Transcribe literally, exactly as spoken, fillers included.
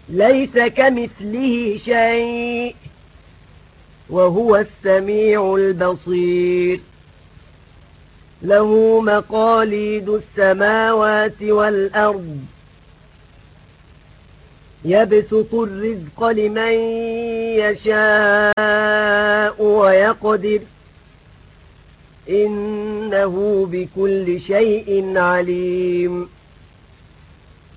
ليس كمثله شيء وهو السميع البصير له مقاليد السماوات والأرض يبسط الرزق لمن يشاء ويقدر إنه بكل شيء عليم